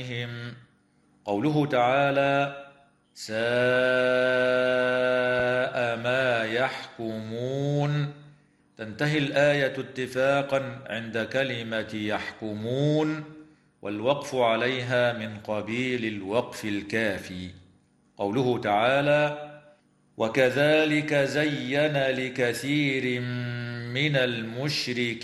قوله تعالى: ساء ما يحكمون، تنتهي الآية اتفاقا عند كلمة يحكمون، والوقف عليها من قبيل الوقف الكافي. قوله تعالى: وكذلك زين لكثير من المشركين